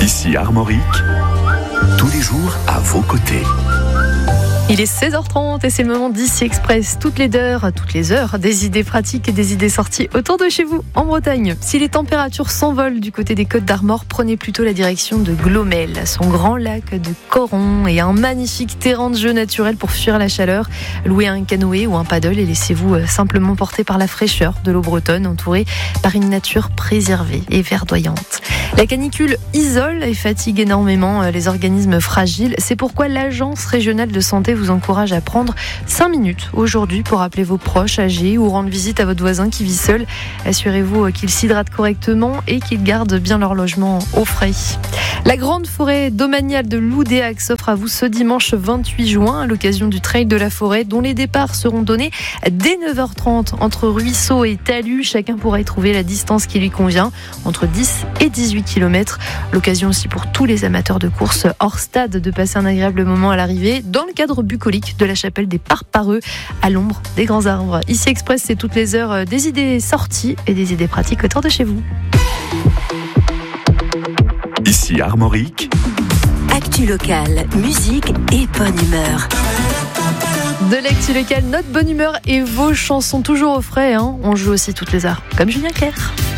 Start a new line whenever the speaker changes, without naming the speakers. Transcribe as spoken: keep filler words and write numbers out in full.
Ici Armorique, tous les jours à vos côtés.
Il est seize heures trente et c'est le moment d'Ici Express. Toutes les heures, toutes les heures, des idées pratiques et des idées sorties autour de chez vous, en Bretagne. Si les températures s'envolent du côté des Côtes d'Armor, prenez plutôt la direction de Glomel. Son grand lac de coron et un magnifique terrain de jeu naturel pour fuir la chaleur. Louez un canoë ou un paddle et laissez-vous simplement porter par la fraîcheur de l'eau bretonne, entourée par une nature préservée et verdoyante. La canicule isole et fatigue énormément les organismes fragiles. C'est pourquoi l'Agence régionale de santé vous encourage à prendre cinq minutes aujourd'hui pour appeler vos proches âgés ou rendre visite à votre voisin qui vit seul. Assurez-vous qu'il s'hydrate correctement et qu'il garde bien leur logement au frais. La grande forêt domaniale de Loudéac s'offre à vous ce dimanche vingt-huit juin à l'occasion du Trail de la forêt dont les départs seront donnés dès neuf heures trente entre Ruisseau et Talus. Chacun pourra y trouver la distance qui lui convient, entre dix et dix-huit kilomètres. L'occasion aussi pour tous les amateurs de course hors stade de passer un agréable moment à l'arrivée dans le cadre bucolique de la chapelle des Parpareux à l'ombre des grands arbres. Ici Express, c'est toutes les heures des idées sorties et des idées pratiques autour de chez vous.
Ici Armorique,
actu locale, musique et bonne humeur.
De l'actu locale, notre bonne humeur et vos chansons toujours au frais. Hein. On joue aussi toutes les heures, comme Julien Clerc.